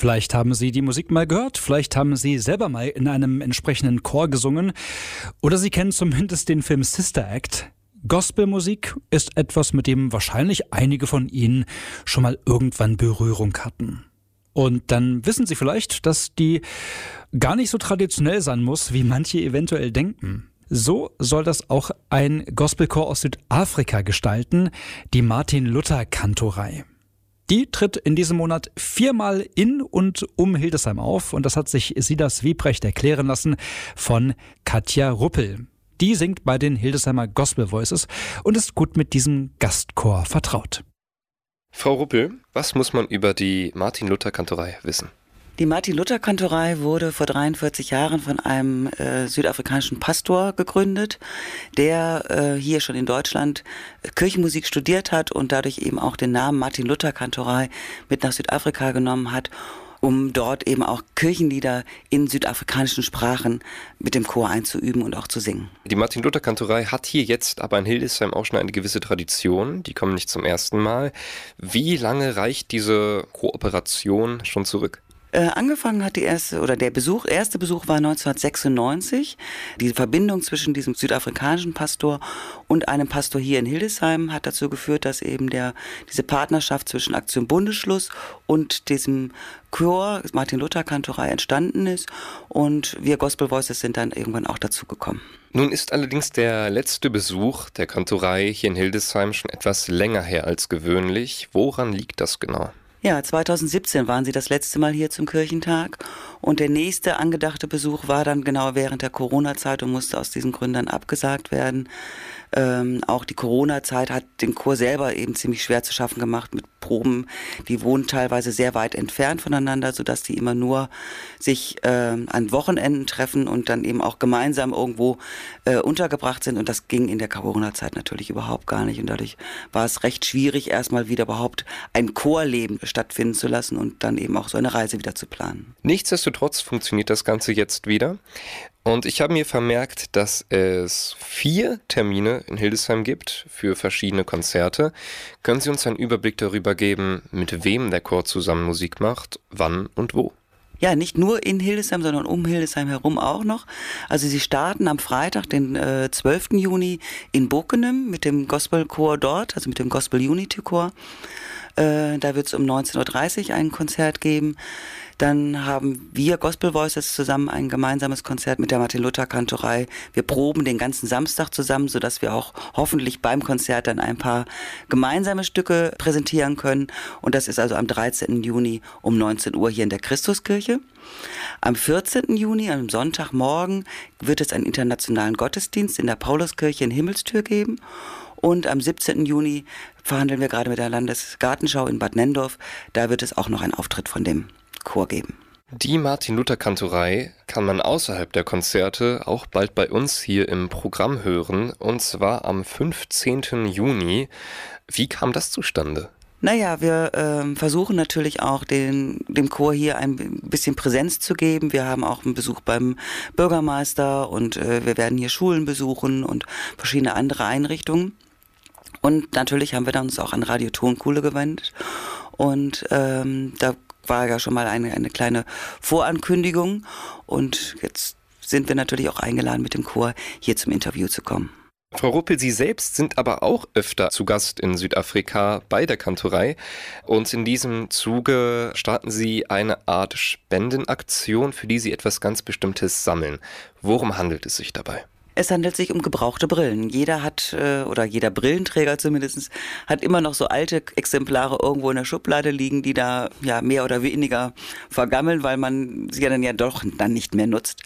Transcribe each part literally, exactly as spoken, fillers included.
Vielleicht haben Sie die Musik mal gehört, vielleicht haben Sie selber mal in einem entsprechenden Chor gesungen oder Sie kennen zumindest den Film Sister Act. Gospelmusik ist etwas, mit dem wahrscheinlich einige von Ihnen schon mal irgendwann Berührung hatten. Und dann wissen Sie vielleicht, dass die gar nicht so traditionell sein muss, wie manche eventuell denken. So soll das auch ein Gospelchor aus Südafrika gestalten, die Martin-Luther-Kantorei. Die tritt in diesem Monat viermal in und um Hildesheim auf und das hat sich Silas Wiebrecht erklären lassen von Katja Ruppel. Die singt bei den Hildesheimer Gospel Voices und ist gut mit diesem Gastchor vertraut. Frau Ruppel, was muss man über die Martin-Luther-Kantorei wissen? Die Martin-Luther-Kantorei wurde vor dreiundvierzig Jahren von einem äh, südafrikanischen Pastor gegründet, der äh, hier schon in Deutschland Kirchenmusik studiert hat und dadurch eben auch den Namen Martin-Luther-Kantorei mit nach Südafrika genommen hat, um dort eben auch Kirchenlieder in südafrikanischen Sprachen mit dem Chor einzuüben und auch zu singen. Die Martin-Luther-Kantorei hat hier jetzt aber in Hildesheim auch schon eine gewisse Tradition. Die kommen nicht zum ersten Mal. Wie lange reicht diese Kooperation schon zurück? Äh, angefangen hat die erste, oder der Besuch, erste Besuch war neunzehnhundertsechsundneunzig. Die Verbindung zwischen diesem südafrikanischen Pastor und einem Pastor hier in Hildesheim hat dazu geführt, dass eben der, diese Partnerschaft zwischen Aktion Bundesschluss und diesem Chor Martin-Luther-Kantorei entstanden ist. Und wir Gospel Voices sind dann irgendwann auch dazu gekommen. Nun ist allerdings der letzte Besuch der Kantorei hier in Hildesheim schon etwas länger her als gewöhnlich. Woran liegt das genau? Ja, zweitausendsiebzehn waren sie das letzte Mal hier zum Kirchentag und der nächste angedachte Besuch war dann genau während der Corona-Zeit und musste aus diesen Gründen abgesagt werden. Ähm, auch die Corona-Zeit hat den Chor selber eben ziemlich schwer zu schaffen gemacht mit Proben. Die wohnen teilweise sehr weit entfernt voneinander, sodass die immer nur sich äh, an Wochenenden treffen und dann eben auch gemeinsam irgendwo äh, untergebracht sind. Und das ging in der Corona-Zeit natürlich überhaupt gar nicht. Und dadurch war es recht schwierig, erstmal wieder überhaupt ein Chorleben stattfinden zu lassen und dann eben auch so eine Reise wieder zu planen. Nichtsdestotrotz funktioniert das Ganze jetzt wieder. Und ich habe mir vermerkt, dass es vier Termine in Hildesheim gibt für verschiedene Konzerte. Können Sie uns einen Überblick darüber geben, mit wem der Chor zusammen Musik macht, wann und wo? Ja, nicht nur in Hildesheim, sondern um Hildesheim herum auch noch. Also sie starten am Freitag, den äh, zwölften Juni in Bockenem mit dem Gospelchor dort, also mit dem Gospel Unity Chor. Äh, da wird es um neunzehn Uhr dreißig ein Konzert geben. Dann haben wir Gospel Voices zusammen ein gemeinsames Konzert mit der Martin-Luther-Kantorei. Wir proben den ganzen Samstag zusammen, sodass wir auch hoffentlich beim Konzert dann ein paar gemeinsame Stücke präsentieren können. Und das ist also am dreizehnten Juni um neunzehn Uhr hier in der Christuskirche. Am vierzehnten Juni, am Sonntagmorgen, wird es einen internationalen Gottesdienst in der Pauluskirche in Himmelstür geben. Und am siebzehnten Juni verhandeln wir gerade mit der Landesgartenschau in Bad Nenndorf. Da wird es auch noch einen Auftritt von dem Chor geben. Die Martin-Luther-Kantorei kann man außerhalb der Konzerte auch bald bei uns hier im Programm hören, und zwar am fünfzehnten Juni. Wie kam das zustande? Naja, wir äh, versuchen natürlich auch den, dem Chor hier ein bisschen Präsenz zu geben. Wir haben auch einen Besuch beim Bürgermeister und äh, wir werden hier Schulen besuchen und verschiedene andere Einrichtungen. Und natürlich haben wir dann uns auch an Radio Tonkuhle gewendet und ähm, da war ja schon mal eine, eine kleine Vorankündigung und jetzt sind wir natürlich auch eingeladen, mit dem Chor hier zum Interview zu kommen. Frau Ruppel, Sie selbst sind aber auch öfter zu Gast in Südafrika bei der Kantorei und in diesem Zuge starten Sie eine Art Spendenaktion, für die Sie etwas ganz Bestimmtes sammeln. Worum handelt es sich dabei? Es handelt sich um gebrauchte Brillen. Jeder hat, oder jeder Brillenträger zumindest, hat immer noch so alte Exemplare irgendwo in der Schublade liegen, die da ja mehr oder weniger vergammeln, weil man sie ja dann ja doch dann nicht mehr nutzt.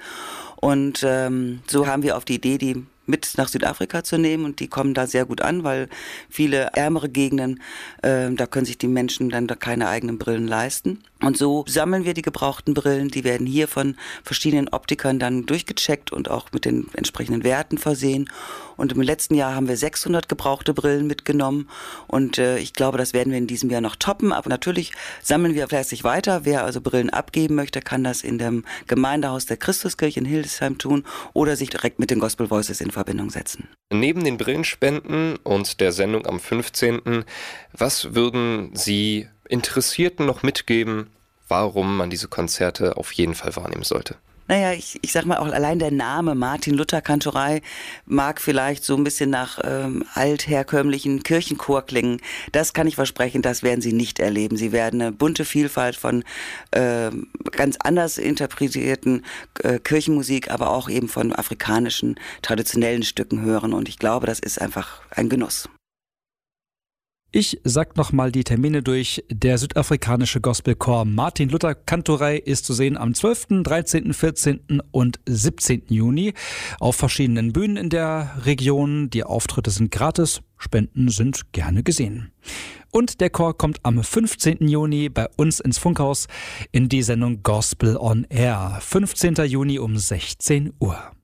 Und ähm, so haben wir auf die Idee, die mit nach Südafrika zu nehmen und die kommen da sehr gut an, weil viele ärmere Gegenden, äh, da können sich die Menschen dann da keine eigenen Brillen leisten. Und so sammeln wir die gebrauchten Brillen, die werden hier von verschiedenen Optikern dann durchgecheckt und auch mit den entsprechenden Werten versehen. Und im letzten Jahr haben wir sechshundert gebrauchte Brillen mitgenommen und äh, ich glaube, das werden wir in diesem Jahr noch toppen. Aber natürlich sammeln wir fleißig weiter. Wer also Brillen abgeben möchte, kann das in dem Gemeindehaus der Christuskirche in Hildesheim tun oder sich direkt mit den Gospel Voices in Verbindung setzen. Neben den Brillenspenden und der Sendung am fünfzehnten, was würden Sie Interessierten noch mitgeben, warum man diese Konzerte auf jeden Fall wahrnehmen sollte. Naja, ich, ich sag mal auch allein der Name Martin-Luther-Kantorei mag vielleicht so ein bisschen nach ähm, altherkömmlichen Kirchenchor klingen. Das kann ich versprechen, das werden Sie nicht erleben. Sie werden eine bunte Vielfalt von äh, ganz anders interpretierten äh, Kirchenmusik, aber auch eben von afrikanischen traditionellen Stücken hören. Und ich glaube, das ist einfach ein Genuss. Ich sag nochmal die Termine durch. Der südafrikanische Gospelchor Martin-Luther-Kantorei ist zu sehen am zwölften, dreizehnten, vierzehnten und siebzehnten Juni auf verschiedenen Bühnen in der Region. Die Auftritte sind gratis, Spenden sind gerne gesehen. Und der Chor kommt am fünfzehnten Juni bei uns ins Funkhaus in die Sendung Gospel on Air. fünfzehnten Juni um sechzehn Uhr.